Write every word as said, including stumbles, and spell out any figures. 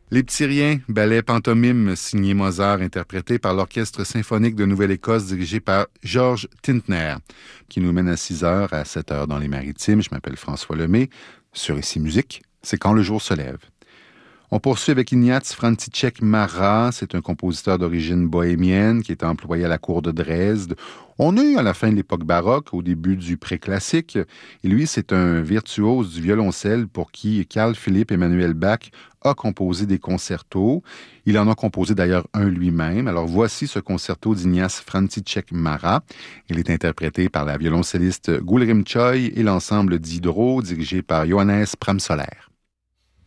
Les Petits Riens, ballet pantomime signé Mozart, interprété par l'Orchestre symphonique de Nouvelle-Écosse dirigé par Georges Tintner, qui nous mène à six heures à sept heures dans les Maritimes. Je m'appelle François Lemay. Sur Ici Musique, c'est Quand le jour se lève. On poursuit avec Ignác František Mara. C'est un compositeur d'origine bohémienne qui était employé à la cour de Dresde. On est à la fin de l'époque baroque, au début du pré-classique. Et lui, c'est un virtuose du violoncelle pour qui Carl Philipp Emanuel Bach a composé des concertos. Il en a composé d'ailleurs un lui-même. Alors voici ce concerto d'Ignác František Mara. Il est interprété par la violoncelliste Gulrim Choi et l'ensemble d'Hydro dirigé par Johannes Pramsoller.